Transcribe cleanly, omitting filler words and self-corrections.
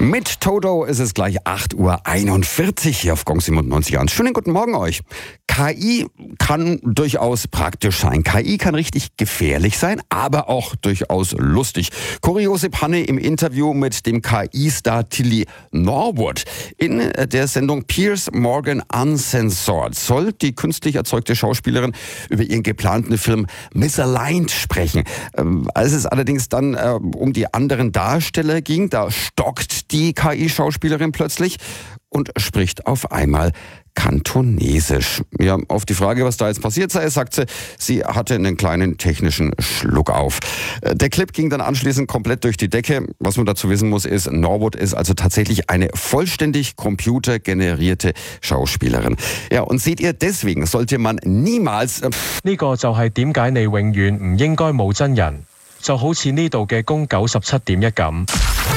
Mit Toto ist es gleich 8:41 Uhr hier auf Gong 97.1. Schönen guten Morgen euch. KI kann durchaus praktisch sein. KI kann richtig gefährlich sein, aber auch durchaus lustig. Kuriose Panne im Interview mit dem KI-Star Tilly Norwood. In der Sendung Piers Morgan Uncensored soll die künstlich erzeugte Schauspielerin über ihren geplanten Film Misaligned sprechen. Als es allerdings dann um die anderen Darsteller ging, da stockt die KI-Schauspielerin plötzlich und spricht auf einmal Kantonesisch. Ja, auf die Frage, was da jetzt passiert sei, sagt sie, sie hatte einen kleinen technischen Schluck auf. Der Clip ging dann anschließend komplett durch die Decke. Was man dazu wissen muss, ist, Norwood ist also tatsächlich eine vollständig computergenerierte Schauspielerin. Ja, und seht ihr, deswegen sollte man niemals... 呢個就係點解你永遠唔應該冇真人，就好似呢度嘅宮97.1咁。